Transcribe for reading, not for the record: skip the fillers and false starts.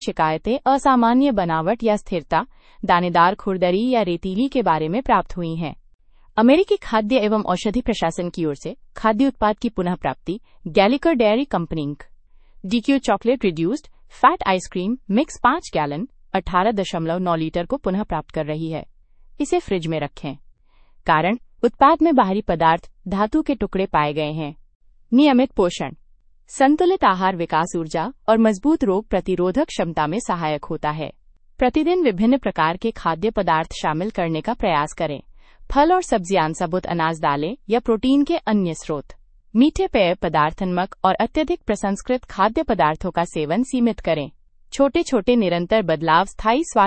शिकायतें असामान्य बनावट या स्थिरता, दानेदार खुरदरी या रेतीली के बारे में प्राप्त हुई हैं। अमेरिकी खाद्य एवं औषधि प्रशासन की ओर से खाद्य उत्पाद की पुनः प्राप्ति, गैलिकर dairy company ink. DQ chocolate reduced fat ice cream mix 5 gallon 18.9 litre को पुनः प्राप्त कर रही है। इसे फ्रिज में रखें। कारण, उत्पाद में बाहरी पदार्थ धातु के टुकड़े पाए गए हैं। नियमित पोषण, संतुलित आहार विकास ऊर्जा और मजबूत रोग प्रतिरोधक क्षमता में सहायक होता है। प्रतिदिन विभिन्न प्रकार के खाद्य पदार्थ शामिल करने का प्रयास करें। फल और सब्जियां, साबुत अनाज, दालें या प्रोटीन के अन्य स्रोत। मीठे पेय पदार्थ, नमक और अत्यधिक प्रसंस्कृत खाद्य पदार्थों का सेवन सीमित करें। छोटे छोटे निरंतर बदलाव स्थायी स्वास्थ्य